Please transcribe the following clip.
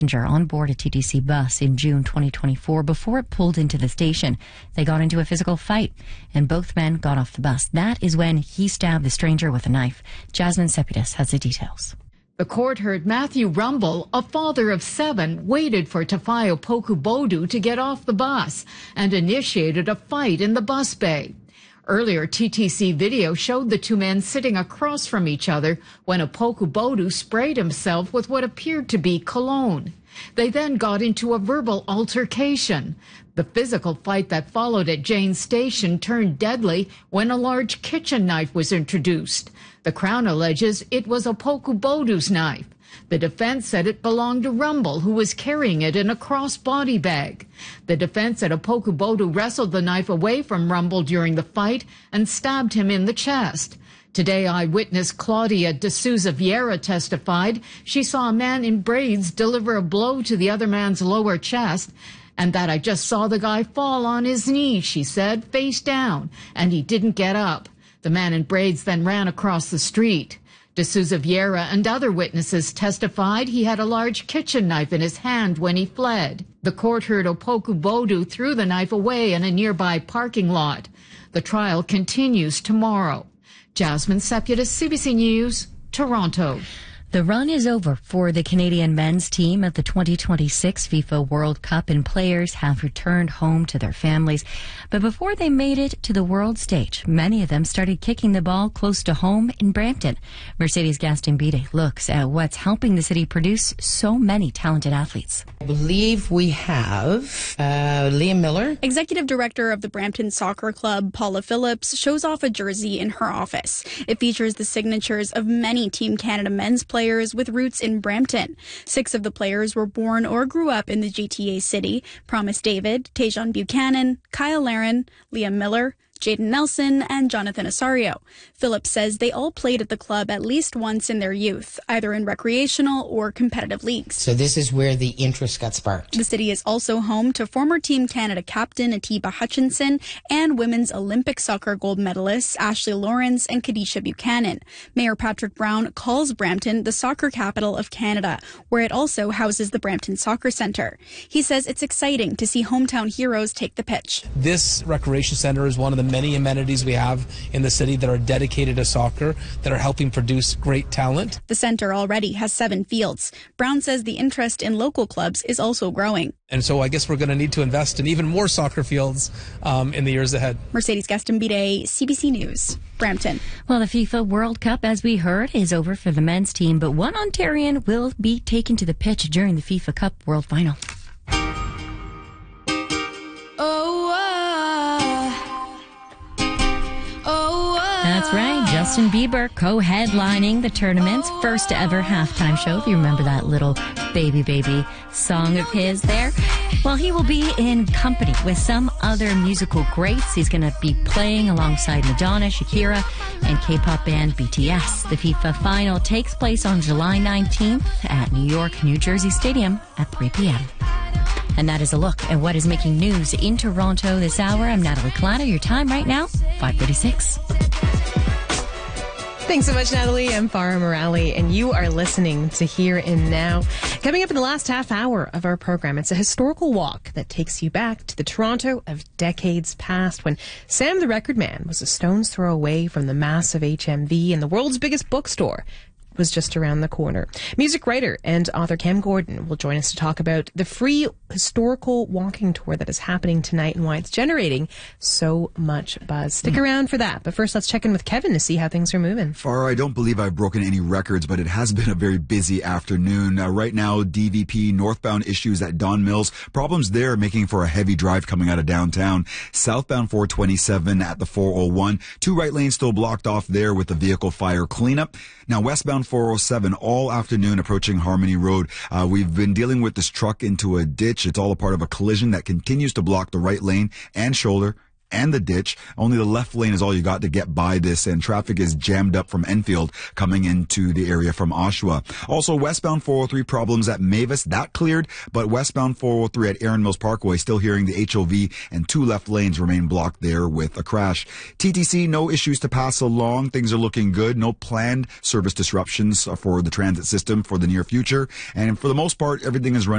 on board a TTC bus in June 2024 before it pulled into the station. They got into a physical fight, and both men got off the bus. That is when he stabbed the stranger with a knife. Jasmine Sepidus has the details. The court heard Matthew Rumble, a father of 7, waited for Tafayo Poku-Bodu to get off the bus and initiated a fight in the bus bay. Earlier, TTC video showed the two men sitting across from each other when Opoku-Bodu sprayed himself with what appeared to be cologne. They then got into a verbal altercation. The physical fight that followed at Jane Station turned deadly when a large kitchen knife was introduced. The Crown alleges it was Opoku-Bodu's knife. The defense said it belonged to Rumble, who was carrying it in a cross-body bag. The defense said Opoku-Bodu wrestled the knife away from Rumble during the fight and stabbed him in the chest. Today, eyewitness Claudia de Souza Vieira testified she saw a man in braids deliver a blow to the other man's lower chest, and that I just saw the guy fall on his knees, she said, face down, and he didn't get up. The man in braids then ran across the street. De Souza Vieira and other witnesses testified he had a large kitchen knife in his hand when he fled. The court heard Opoku-Bodu threw the knife away in a nearby parking lot. The trial continues tomorrow. Jasmine Sepidus, CBC News, Toronto. The run is over for the Canadian men's team at the 2026 FIFA World Cup, and players have returned home to their families. But before they made it to the world stage, many of them started kicking the ball close to home in Brampton. Mercedes Gaston-Bide looks at what's helping the city produce so many talented athletes. I believe we have Liam Miller. Executive Director of the Brampton Soccer Club, Paula Phillips, shows off a jersey in her office. It features the signatures of many Team Canada men's players with roots in Brampton. 6 of the players were born or grew up in the GTA city: Promise David, Tajon Buchanan, Kyle Laren, Liam Miller, Jaden Nelson, and Jonathan Osorio. Phillips says they all played at the club at least once in their youth, either in recreational or competitive leagues. So this is where the interest got sparked. The city is also home to former Team Canada captain Atiba Hutchinson and women's Olympic soccer gold medalists Ashley Lawrence and Kadisha Buchanan. Mayor Patrick Brown calls Brampton the soccer capital of Canada, where it also houses the Brampton Soccer Centre. He says it's exciting to see hometown heroes take the pitch. This recreation centre is one of the many amenities we have in the city that are dedicated to soccer, that are helping produce great talent. The centre already has 7 fields. Brown says the interest in local clubs is also growing. And so I guess we're going to need to invest in even more soccer fields in the years ahead. Mercedes Gaston-Bide, CBC News, Brampton. Well, the FIFA World Cup, as we heard, is over for the men's team, but one Ontarian will be taken to the pitch during the FIFA Cup World Final. That's right. Justin Bieber co-headlining the tournament's first ever halftime show. If you remember that little baby song of his there. Well, he will be in company with some other musical greats. He's going to be playing alongside Madonna, Shakira, and K-pop band BTS. The FIFA final takes place on July 19th at New York, New Jersey Stadium at 3 p.m. And that is a look at what is making news in Toronto this hour. I'm Natalie Collada. Your time right now, 5:36. Thanks so much, Natalie. I'm Farah Morali, and you are listening to Here and Now. Coming up in the last half hour of our program, it's a historical walk that takes you back to the Toronto of decades past, when Sam the Record Man was a stone's throw away from the massive HMV, and the world's biggest bookstore was just around the corner. Music writer and author Cam Gordon will join us to talk about the free historical walking tour that is happening tonight and why it's generating so much buzz. Stick around for that. But first, let's check in with Kevin to see how things are moving. Farah, I don't believe I've broken any records, but it has been a very busy afternoon. Right now, DVP northbound issues at Don Mills. Problems there making for a heavy drive coming out of downtown. Southbound 427 at the 401. 2 right lanes still blocked off there with the vehicle fire cleanup. Now, westbound 407 all afternoon approaching Harmony Road. We've been dealing with this truck into a ditch. It's all a part of a collision that continues to block the right lane and shoulder and the ditch. Only the left lane is all you got to get by this, and traffic is jammed up from Enfield coming into the area from Oshawa. Also, westbound 403 problems at Mavis, that cleared, but westbound 403 at Erin Mills Parkway still hearing the HOV, and 2 left lanes remain blocked there with a crash. TTC, no issues to pass along. Things are looking good. No planned service disruptions for the transit system for the near future, and for the most part, everything is running